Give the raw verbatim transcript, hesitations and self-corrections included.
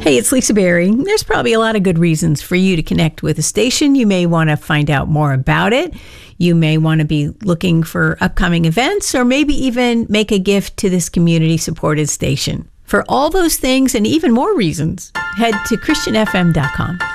Hey, it's Lisa Berry. There's probably a lot of good reasons for you to connect with a station. You may want to find out more about it. You may want to be looking for upcoming events, or maybe even make a gift to this community-supported station. For all those things and even more reasons, head to Christian F M dot com.